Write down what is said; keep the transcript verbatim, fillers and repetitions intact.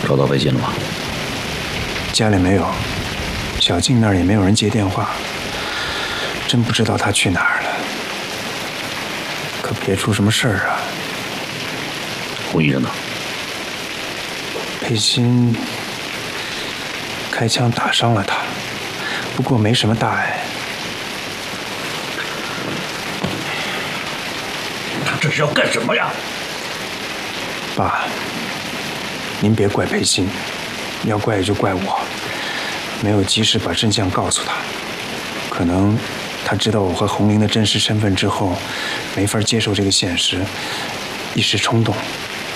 找到裴鑫了吗？ 家里没有，小静那儿也没有人接电话，真不知道他去哪儿了。可别出什么事儿啊！ 洪医生呢？ 裴鑫开枪打伤了他，不过没什么大碍。 他这是要干什么呀？ 爸，您别怪裴鑫，要怪也就怪我，没有及时把真相告诉他。可能他知道我和红玲的真实身份之后，没法接受这个现实，一时冲动。